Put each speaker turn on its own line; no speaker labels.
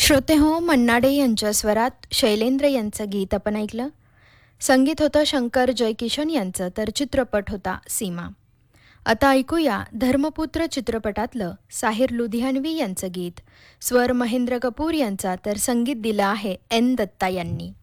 श्रोते हो, मन्नाडे यांच्या स्वरात शैलेंद्र यांचं गीत आपण ऐकलं. संगीत होतं शंकर जयकिशन यांचं, तर चित्रपट होता सीमा. आता ऐकूया धर्मपुत्र चित्रपटातलं साहिर लुधियानवी यांचं गीत. स्वर महेंद्र कपूर यांचा, तर संगीत दिलं आहे एन दत्ता यांनी.